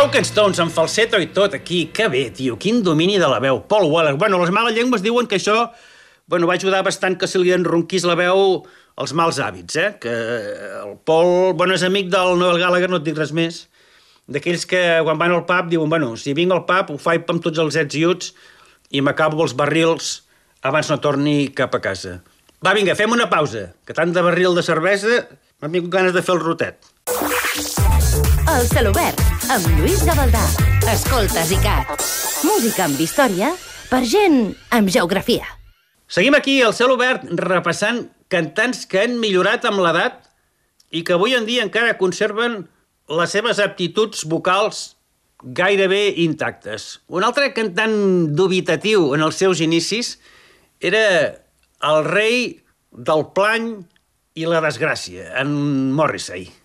Broken Stones, amb falsetto i tot, aquí. Que bé, tio, quin domini de la veu. Paul Weller. Bueno, les males llengües diuen que això va ajudar bastant que se li enronquís la veu als mals hàbits, Que el Paul, és amic del Noel Gallagher, no et dic res més, d'aquells que quan van al pub diuen, si vinc al pub ho faig amb tots els ets i uts i m'acabo els barrils abans no torni cap a casa. Va, vinga, fem una pausa, que tant de barril de cervesa m'han vingut ganes de fer el rotet. El Celobert, amb Lluís Gavaldà. Escoltes ICAT. Música amb història per gent amb geografia. Seguim aquí al Celobert repassant cantants que han millorat amb l'edat i que avui en dia encara conserven les seves aptituds vocals gairebé intactes. Un altre cantant dubitatiu en els seus inicis era el rei del plany i la desgràcia, en Morrissey.